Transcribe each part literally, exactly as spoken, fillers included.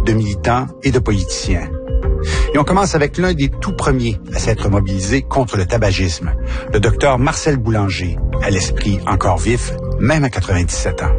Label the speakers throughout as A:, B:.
A: de militants et de politiciens. Et on commence avec l'un des tout premiers à s'être mobilisé contre le tabagisme, le docteur Marcel Boulanger, à l'esprit encore vif, même à quatre-vingt-dix-sept ans.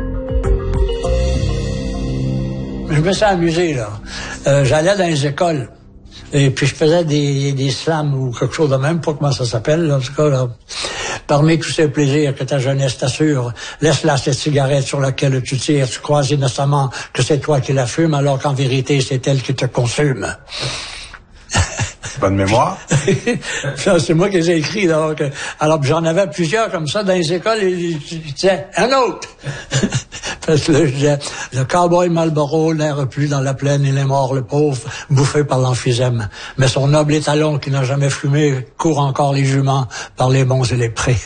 B: Je me suis amusé, là. Euh, j'allais dans les écoles. Et puis je faisais des, des slams ou quelque chose de même, pas comment ça s'appelle, là, en tout cas, là. Parmi tous ces plaisirs que ta jeunesse t'assure, laisse là cette cigarette sur laquelle tu tires, tu crois innocemment que c'est toi qui la fumes, alors qu'en vérité, c'est elle qui te consume.
A: Bonne mémoire.
B: C'est moi qui les ai écrits. Donc, alors, j'en avais plusieurs comme ça dans les écoles et je disais, un autre! Parce que là, je disais, le cowboy Marlboro n'erre plus dans la plaine, il est mort, le pauvre, bouffé par l'emphysème. Mais son noble étalon qui n'a jamais fumé court encore les juments par les monts et les prés.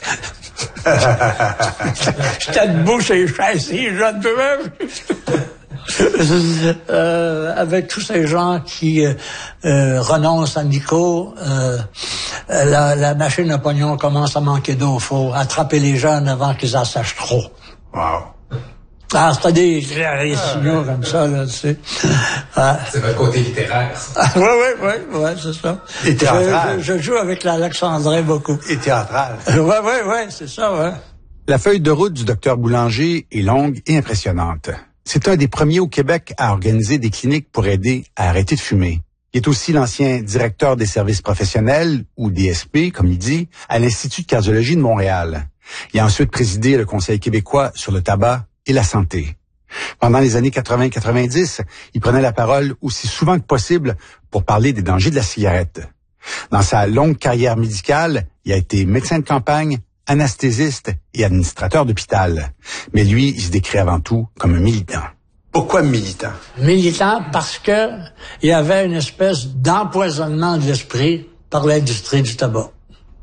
B: J'étais debout chez les chaises, je ne peux même. Euh, avec tous ces gens qui euh, euh, renoncent à Nico, euh, la, la machine à pognon commence à manquer d'eau. Il faut attraper les jeunes avant qu'ils en sachent trop.
A: Wow.
B: Ah, c'était des, des signaux comme ça, là, tu sais. Ah.
C: C'est votre côté littéraire.
B: Ah, oui, oui, oui, ouais, c'est ça.
A: Et théâtral.
B: Je, je, je joue avec l'Alexandrin beaucoup.
A: Et théâtral.
B: Oui, oui, oui, c'est ça, ouais.
A: La feuille de route du docteur Boulanger est longue et impressionnante. C'est un des premiers au Québec à organiser des cliniques pour aider à arrêter de fumer. Il est aussi l'ancien directeur des services professionnels, ou D S P, comme il dit, à l'Institut de cardiologie de Montréal. Il a ensuite présidé le Conseil québécois sur le tabac et la santé. Pendant les années quatre-vingts quatre-vingt-dix, il prenait la parole aussi souvent que possible pour parler des dangers de la cigarette. Dans sa longue carrière médicale, il a été médecin de campagne, anesthésiste et administrateur d'hôpital. Mais lui, il se décrit avant tout comme un militant. Pourquoi militant?
B: Militant parce que il y avait une espèce d'empoisonnement de l'esprit par l'industrie du tabac.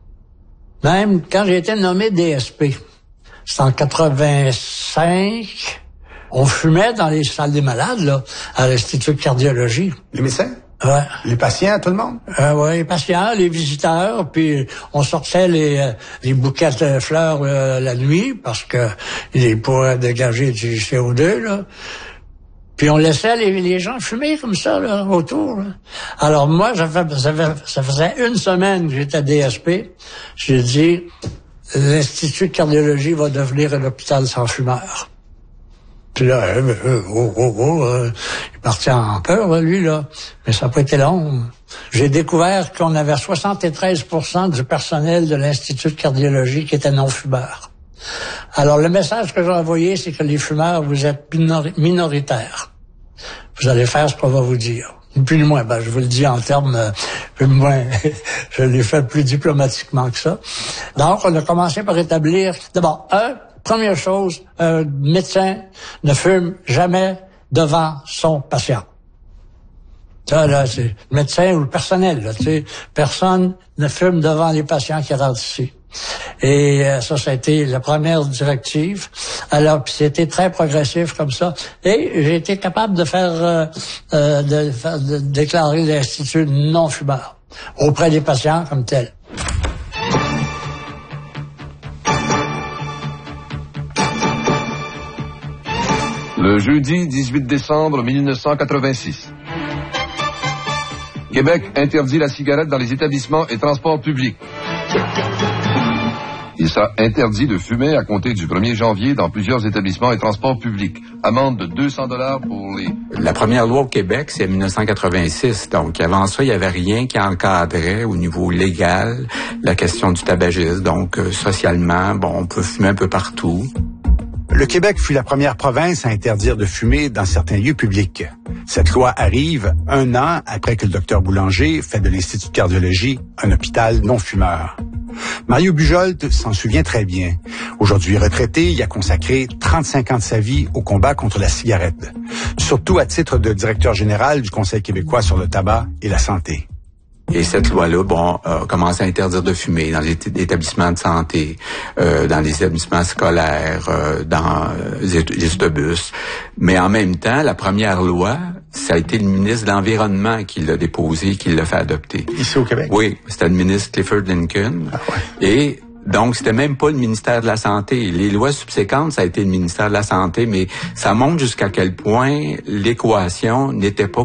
B: Même quand j'ai été nommé D S P, c'est en quatre-vingt-cinq, on fumait dans les salles des malades, là, à l'Institut de cardiologie.
A: Les médecins?
B: Ouais.
A: Les patients, tout le monde?
B: Euh, oui, les patients, les visiteurs, puis on sortait les, euh, les bouquets de fleurs euh, la nuit, parce que ils pourraient dégager du C O deux, là. Puis on laissait les, les gens fumer comme ça, là, autour, là. Alors moi, ça, fait, ça, fait, ça faisait une semaine que j'étais à D S P, j'ai dit, l'Institut de cardiologie va devenir un hôpital sans fumeurs. Puis là, euh, oh, oh, oh, euh, il est parti en peur, là, lui, là. Mais ça n'a pas été long. J'ai découvert qu'on avait soixante-treize pour cent du personnel de l'Institut de cardiologie qui était non-fumeurs. Alors, le message que j'ai envoyé, c'est que les fumeurs, vous êtes minori- minoritaires. Vous allez faire ce qu'on va vous dire. Plus ou moins, ben, je vous le dis en termes, euh, plus ou moins, je l'ai fait plus diplomatiquement que ça. Donc, on a commencé par établir, d'abord, un, première chose, un médecin ne fume jamais devant son patient. Ça, là, c'est le médecin ou le personnel, là, tu sais. Personne ne fume devant les patients qui rentrent ici. Et euh, ça, ça a été la première directive. Alors, puis c'était très progressif comme ça. Et j'ai été capable de faire, euh, euh, de, faire de déclarer l'Institut non-fumeur auprès des patients comme tel.
D: Le jeudi dix-huit décembre mille neuf cent quatre-vingt-six. Québec interdit la cigarette dans les établissements et transports publics. Il sera interdit de fumer à compter du premier janvier dans plusieurs établissements et transports publics. Amende de deux cents dollars pour les...
E: La première loi au Québec, c'est en mille neuf cent quatre-vingt-six. Donc, avant ça, il n'y avait rien qui encadrait au niveau légal la question du tabagisme. Donc, euh, socialement, bon, on peut fumer un peu partout.
A: Le Québec fut la première province à interdire de fumer dans certains lieux publics. Cette loi arrive un an après que le docteur Boulanger fait de l'Institut de cardiologie un hôpital non-fumeur. Mario Bujold s'en souvient très bien. Aujourd'hui retraité, il a consacré trente-cinq ans de sa vie au combat contre la cigarette, surtout à titre de directeur général du Conseil québécois sur le tabac et la santé.
E: Et cette loi-là, bon, a commencé à interdire de fumer dans les établissements de santé, euh, dans les établissements scolaires, euh, dans les, les autobus. Mais en même temps, la première loi, ça a été le ministre de l'Environnement qui l'a déposée, qui l'a fait adopter.
A: Ici au Québec?
E: Oui, c'était le ministre Clifford Lincoln. Ah ouais. Et donc, c'était même pas le ministère de la Santé. Les lois subséquentes, ça a été le ministère de la Santé, mais ça montre jusqu'à quel point l'équation n'était pas